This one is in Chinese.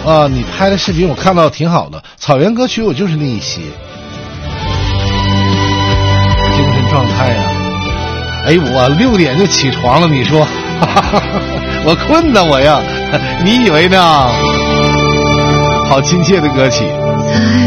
你拍的视频我看到挺好的，草原歌曲我就是那一些。精神状态啊，我6点就起床了，你说我困呢我呀，你以为呢？好亲切的歌曲。